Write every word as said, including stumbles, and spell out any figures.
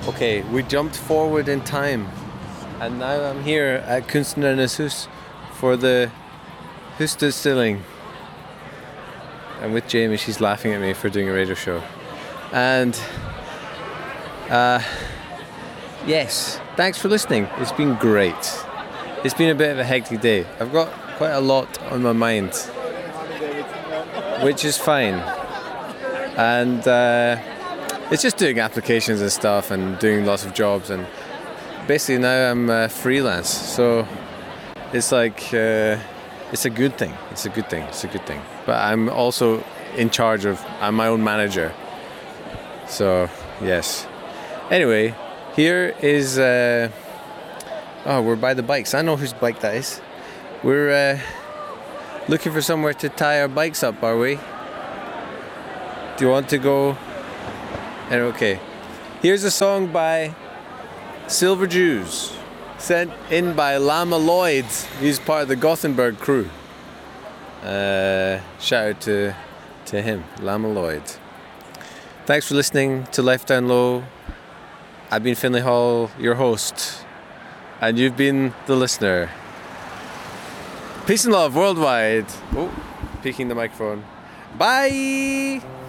Okay, we jumped forward in time, and now I'm here at Kunstnernes Hus for the Husdestilling. I'm with Jamie. She's laughing at me for doing a radio show, and uh, yes, thanks for listening. It's been great. It's been a bit of a hectic day. I've got quite a lot on my mind, which is fine, and. Uh, It's just doing applications and stuff and doing lots of jobs, and basically now I'm uh, freelance, so it's like uh, it's a good thing. It's a good thing. It's a good thing. But I'm also in charge of. I'm my own manager. So yes. Anyway, here is. Uh, oh, we're by the bikes. I know whose bike that is. We're uh, looking for somewhere to tie our bikes up, are we? Do you want to go? And okay, here's a song by Silver Jews, sent in by Lama Lloyd. He's part of the Gothenburg crew. Uh, shout out to to him, Lama Lloyd. Thanks for listening to Life Down Low. I've been Finlay Hall, your host, and you've been the listener. Peace and love worldwide. Oh, peeking the microphone. Bye.